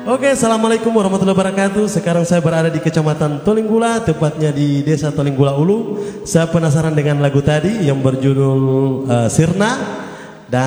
Oke, assalamualaikum warahmatullahi wabarakatuh. Sekarang saya berada di Kecamatan Tolinggula, tepatnya di Desa Tolinggula Ulu. Saya penasaran dengan lagu tadi yang berjudul Sirna.